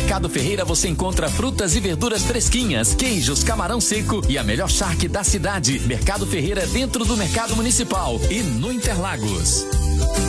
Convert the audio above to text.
Mercado Ferreira você encontra frutas e verduras fresquinhas, queijos, camarão seco e a melhor charque da cidade. Mercado Ferreira dentro do Mercado Municipal e no Interlagos.